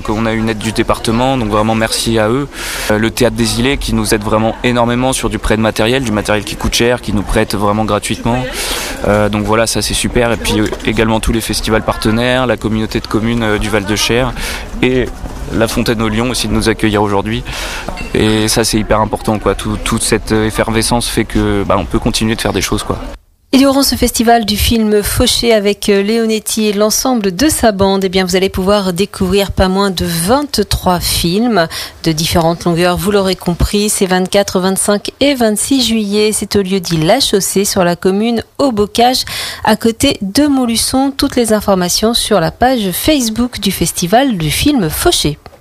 donc on a une aide du département, donc vraiment merci à eux. Le Théâtre des Îlets qui nous aide vraiment énormément sur du prêt de matériel, du matériel qui coûte cher, qui nous prête vraiment gratuitement. Donc voilà, ça c'est super. Et puis également tous les festivals partenaires, la communauté de communes du Val-de-Cher et la Fontaine au Lion aussi de nous accueillir aujourd'hui. Et ça c'est hyper important, quoi. Toute cette effervescence fait que on peut continuer de faire des choses, quoi. Et durant ce festival du film Fauché avec Leonetti et l'ensemble de sa bande, vous allez pouvoir découvrir pas moins de 23 films de différentes longueurs. Vous l'aurez compris, c'est 24, 25 et 26 juillet. C'est au lieu-dit La Chaussée sur la commune au Bocage, à côté de Montluçon. Toutes les informations sur la page Facebook du festival du film Fauché.